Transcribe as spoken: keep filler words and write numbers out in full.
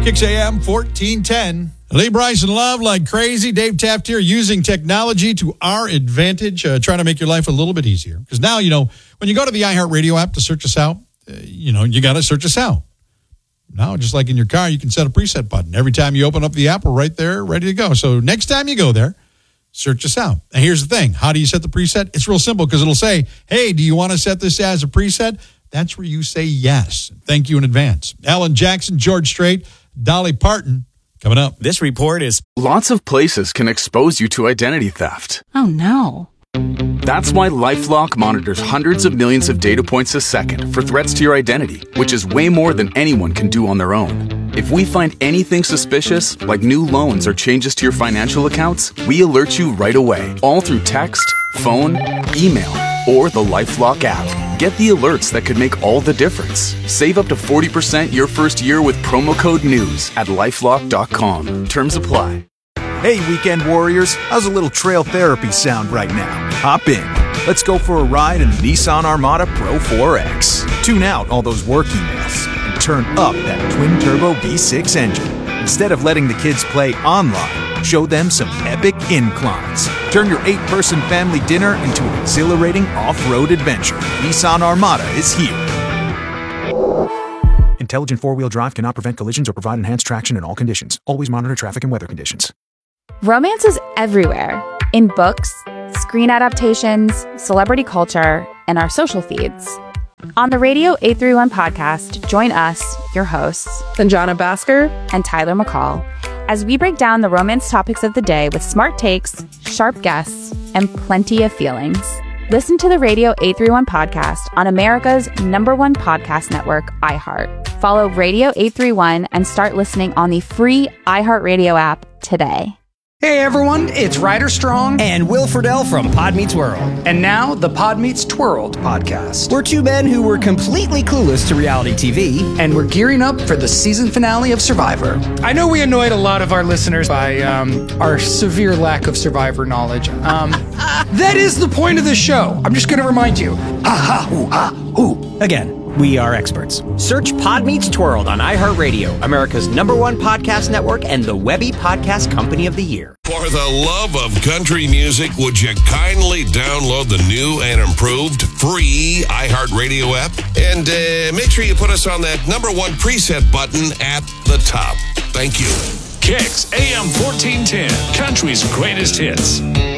Kicks A M fourteen ten. Lee Bryson Love like crazy. Dave Taft here, using technology to our advantage, uh, trying to make your life a little bit easier. Because now, you know, when you go to the iHeartRadio app to search us out, uh, you know, you got to search us out. Now, just like in your car, you can set a preset button. Every time you open up the app, we're right there, ready to go. So next time you go there, search us out. And here's the thing. How do you set the preset? It's real simple, because it'll say, hey, do you want to set this as a preset? That's where you say yes. Thank you in advance. Alan Jackson, George Strait, Dolly Parton, coming up. This report is... Lots of places can expose you to identity theft. Oh, no. That's why LifeLock monitors hundreds of millions of data points a second for threats to your identity, which is way more than anyone can do on their own. If we find anything suspicious, like new loans or changes to your financial accounts, we alert you right away, all through text, phone, email, or the LifeLock app. Get the alerts that could make all the difference. Save up to forty percent your first year with promo code NEWS at lifelock dot com. Terms apply. Hey, weekend warriors, how's a little trail therapy sound right now? Hop in. Let's go for a ride in the Nissan Armada Pro four X. Tune out all those work emails and turn up that twin-turbo V six engine. Instead of letting the kids play online, show them some epic inclines. Turn your eight-person family dinner into an exhilarating off-road adventure. Nissan Armada is here. Intelligent four-wheel drive cannot prevent collisions or provide enhanced traction in all conditions. Always monitor traffic and weather conditions. Romance is everywhere. In books, screen adaptations, celebrity culture, and our social feeds. On the Radio eight thirty-one podcast, join us, your hosts, Sanjana Bhaskar and Tyler McCall, as we break down the romance topics of the day with smart takes, sharp guests, and plenty of feelings. Listen to the Radio eight thirty-one podcast on America's number one podcast network, iHeart. Follow Radio eight thirty-one and start listening on the free iHeartRadio app today. Hey everyone, it's Ryder Strong and Will Friedle from Pod Meets World. And now the Pod Meets Twirled podcast. We're two men who were completely clueless to reality T V. And we're gearing up for the season finale of Survivor. I know we annoyed a lot of our listeners by um, our severe lack of Survivor knowledge. Um, that is the point of the show. I'm just going to remind you. Ha ha hoo ha hoo. Again. We are experts. Search Pod Meets Twirled on iHeartRadio, America's number one podcast network and the Webby Podcast Company of the Year. For the love of country music, would you kindly download the new and improved free iHeartRadio app? And uh, make sure you put us on that number one preset button at the top. Thank you. Kicks A M fourteen ten, country's greatest hits.